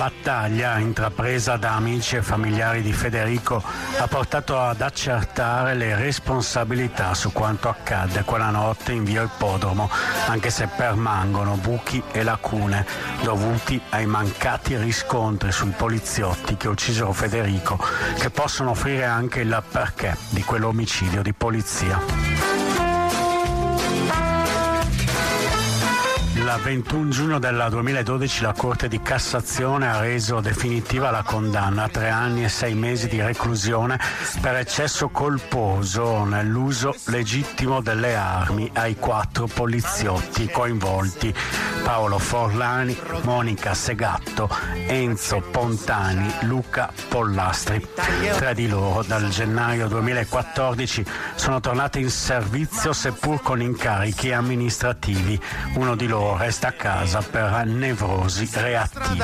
Battaglia intrapresa da amici e familiari di Federico ha portato ad accertare le responsabilità su quanto accadde quella notte in via Ippodromo, anche se permangono buchi e lacune dovuti ai mancati riscontri sui poliziotti che uccisero Federico, che possono offrire anche il perché di quell'omicidio di polizia. Il 21 giugno del 2012 la Corte di Cassazione ha reso definitiva la condanna a 3 anni e 6 mesi di reclusione per eccesso colposo nell'uso legittimo delle armi ai 4 poliziotti coinvolti: Paolo Forlani, Monica Segatto, Enzo Pontani, Luca Pollastri. 3 di loro dal gennaio 2014 sono tornati in servizio seppur con incarichi amministrativi. Uno di loro resta a casa per nevrosi reattiva.